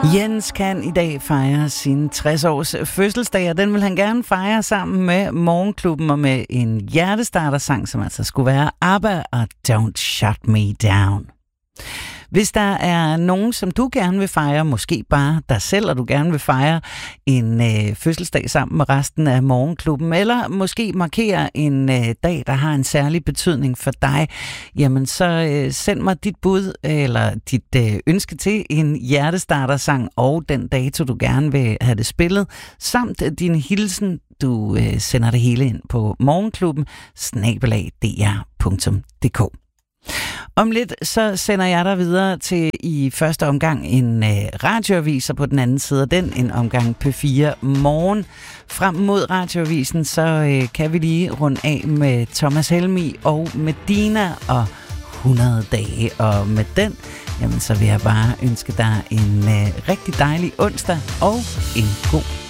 Jens kan i dag fejre sin 60-års fødselsdag, og den vil han gerne fejre sammen med Morgenklubben og med en hjertestartersang, som altså skulle være ABBA og Don't Shut Me Down. Hvis der er nogen, som du gerne vil fejre, måske bare dig selv, og du gerne vil fejre en fødselsdag sammen med resten af Morgenklubben, eller måske markere en dag, der har en særlig betydning for dig, jamen så send mig dit bud eller dit ønske til en hjertestartersang og den dato, du gerne vil have det spillet, samt din hilsen. Du sender det hele ind på morgenklubben@dr.dk. Om lidt så sender jeg dig videre til i første omgang en radioavis, og på den anden side af den en omgang P4 Morgen. Frem mod radioavisen så kan vi lige runde af med Thomas Helmig og Medina og 100 dage. Og med den, jamen så vil jeg bare ønske dig en rigtig dejlig onsdag og en god